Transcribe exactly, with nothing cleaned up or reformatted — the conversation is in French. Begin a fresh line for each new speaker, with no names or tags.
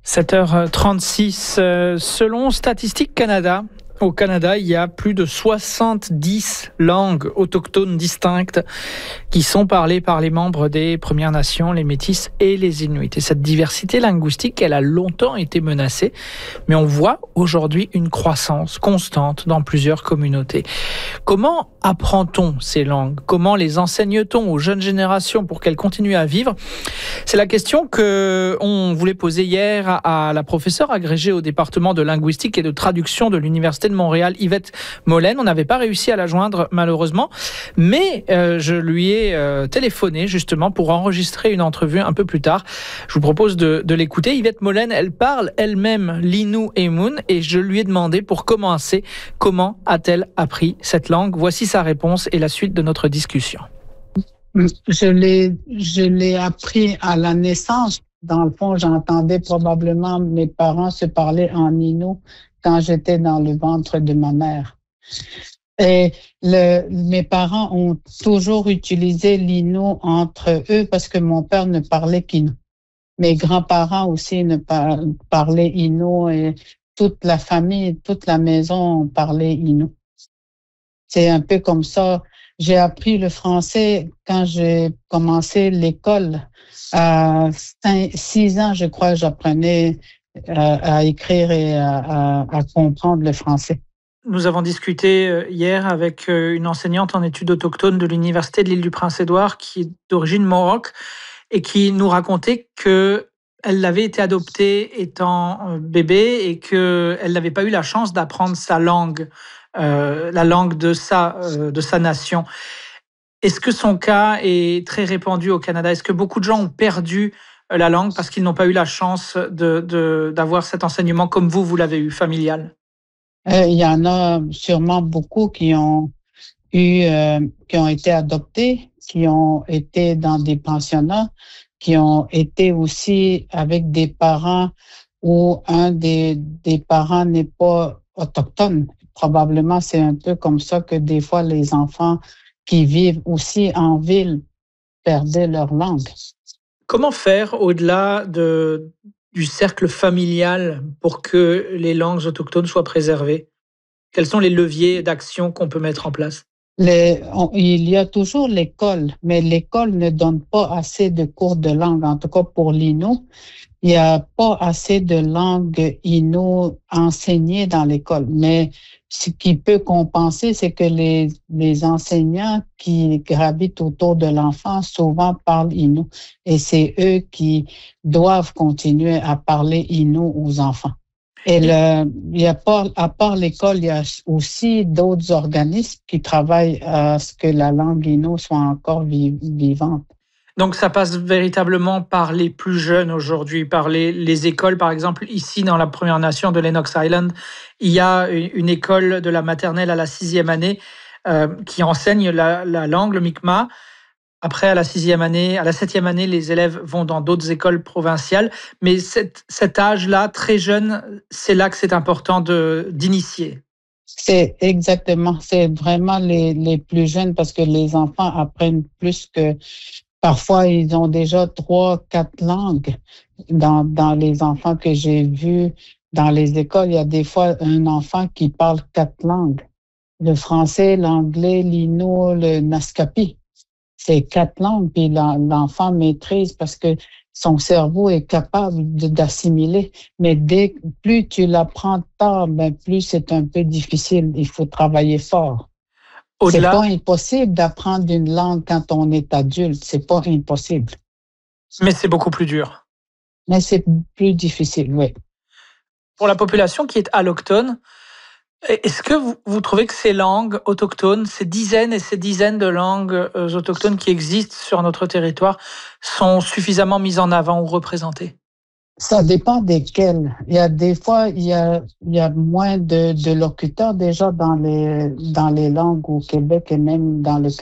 sept heures trente-six, euh, selon Statistique Canada, au Canada, il y a plus de soixante-dix langues autochtones distinctes qui sont parlées par les membres des Premières Nations, les Métis et les Inuits. Et cette diversité linguistique, elle a longtemps été menacée, mais on voit aujourd'hui une croissance constante dans plusieurs communautés. Comment apprend-on ces langues ? Comment les enseigne-t-on aux jeunes générations pour qu'elles continuent à vivre ? C'est la question qu'on voulait poser hier à la professeure agrégée au département de linguistique et de traduction de l'Université de Montréal, Yvette Mollen. On n'avait pas réussi à la joindre malheureusement, mais euh, je lui ai euh, téléphoné justement pour enregistrer une entrevue un peu plus tard. Je vous propose de, de l'écouter. Yvette Mollen, elle parle elle-même l'Innu et Mun et je lui ai demandé pour commencer, comment a-t-elle appris cette langue ? Voici sa réponse et la suite de notre discussion.
Je l'ai, je l'ai appris à la naissance. Dans le fond, j'entendais probablement mes parents se parler en Innu quand j'étais dans le ventre de ma mère. Et le, mes parents ont toujours utilisé l'Innu entre eux parce que mon père ne parlait qu'Innu. Mes grands-parents aussi ne par, parlaient Innu et toute la famille, toute la maison parlait Innu. C'est un peu comme ça. J'ai appris le français quand j'ai commencé l'école. À cinq, six ans, je crois, j'apprenais à, à écrire et à, à, à comprendre le français.
Nous avons discuté hier avec une enseignante en études autochtones de l'Université de l'Île-du-Prince-Édouard qui est d'origine Mohawk et qui nous racontait qu'elle avait été adoptée étant bébé et qu'elle n'avait pas eu la chance d'apprendre sa langue, euh, la langue de sa, euh, de sa nation. Est-ce que son cas est très répandu au Canada ? Est-ce que beaucoup de gens ont perdu la langue parce qu'ils n'ont pas eu la chance de, de, d'avoir cet enseignement comme vous, vous l'avez eu, familial ?
Euh, il y en a sûrement beaucoup qui ont eu, euh, qui ont été adoptés, qui ont été dans des pensionnats, qui ont été aussi avec des parents où un des, des parents n'est pas autochtone. Probablement, c'est un peu comme ça que des fois les enfants qui vivent aussi en ville perdaient leur langue.
Comment faire au-delà de, du cercle familial pour que les langues autochtones soient préservées ? Quels sont les leviers d'action qu'on peut mettre en place ?
Les, on, il y a toujours l'école, mais l'école ne donne pas assez de cours de langue. En tout cas, pour l'Innu, il n'y a pas assez de langue Innu enseignée dans l'école. Mais ce qui peut compenser, c'est que les, les enseignants qui gravitent autour de l'enfant souvent parlent Innu. Et c'est eux qui doivent continuer à parler Innu aux enfants. Et le, il y a pas, à part l'école, il y a aussi d'autres organismes qui travaillent à ce que la langue Innu soit encore vi- vivante.
Donc ça passe véritablement par les plus jeunes aujourd'hui, par les, les écoles. Par exemple, ici dans la Première Nation de Lennox Island, il y a une école de la maternelle à la sixième année euh, qui enseigne la, la langue, le Mi'kmaq. Après, à la sixième année, à la septième année, les élèves vont dans d'autres écoles provinciales. Mais cet, cet âge-là, très jeune, c'est là que c'est important de, d'initier.
C'est exactement, c'est vraiment les, les plus jeunes parce que les enfants apprennent plus que... Parfois, ils ont déjà trois, quatre langues. Dans, dans les enfants que j'ai vus dans les écoles, il y a des fois un enfant qui parle quatre langues. Le français, l'anglais, l'Innu, le Naskapi. C'est quatre langues, puis l'enfant maîtrise parce que son cerveau est capable de, d'assimiler. Mais dès plus tu l'apprends tard, ben plus c'est un peu difficile. Il faut travailler fort. Au-delà, c'est pas impossible d'apprendre une langue quand on est adulte. C'est pas impossible.
Mais c'est beaucoup plus dur.
Mais c'est plus difficile, oui.
Pour la population qui est allochtone, est-ce que vous, vous trouvez que ces langues autochtones, ces dizaines et ces dizaines de langues euh, autochtones qui existent sur notre territoire, sont suffisamment mises en avant ou représentées ?
Ça dépend desquels. Il y a des fois, il y a, il y a moins de, de locuteurs déjà dans les, dans les langues au Québec et même dans le